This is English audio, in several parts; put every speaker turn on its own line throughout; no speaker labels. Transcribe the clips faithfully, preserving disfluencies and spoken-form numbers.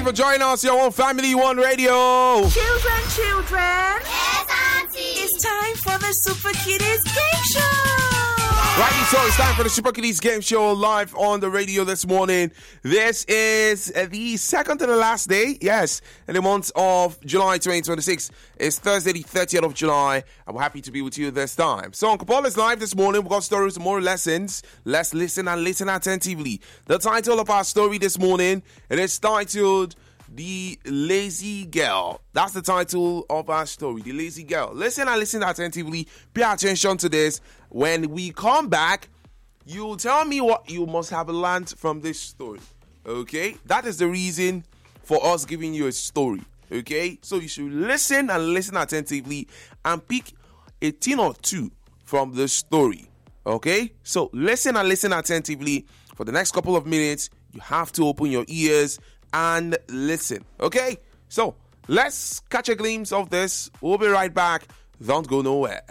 For joining us, your own Family One Radio.
Children, children.
Yes, Auntie.
It's time for the Super Kiddies Game Show.
Righty, so it's time for the Super Kiddies Game Show live on the radio this morning. This is the second to the last day, yes, in the month of July twenty twenty-six. It's Thursday, the thirtieth of July, and we're happy to be with you this time. So, Uncle Paul is live this morning. We've got stories and more lessons. Let's listen and listen attentively. The title of our story this morning, it is titled The Lazy Girl. That's the title of our story, The Lazy Girl. Listen and listen attentively. Pay attention to this. When we come back, you tell me what you must have learned from this story. Okay? That is the reason for us giving you a story. Okay? So you should listen and listen attentively and pick a thing or two from the story. Okay? So listen and listen attentively. For the next couple of minutes, you have to open your ears and listen. Okay? So let's catch a glimpse of this. We'll be right back. Don't go nowhere.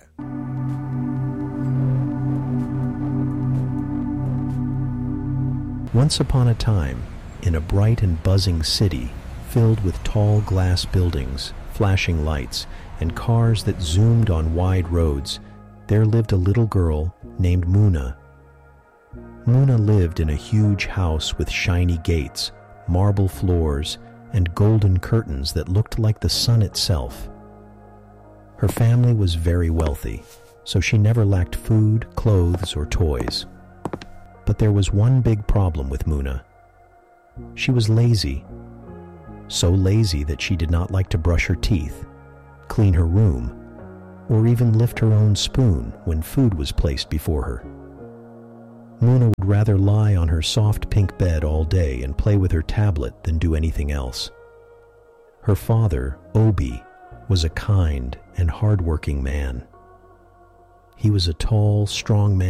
Once upon a time, in a bright and buzzing city, filled with tall glass buildings, flashing lights, and cars that zoomed on wide roads, there lived a little girl named Muna. Muna lived in a huge house with shiny gates, marble floors, and golden curtains that looked like the sun itself. Her family was very wealthy, so she never lacked food, clothes, or toys. But there was one big problem with Muna. She was lazy. So lazy that she did not like to brush her teeth, clean her room, or even lift her own spoon when food was placed before her. Muna would rather lie on her soft pink bed all day and play with her tablet than do anything else. Her father, Obi, was a kind and hard-working man. He was a tall, strong man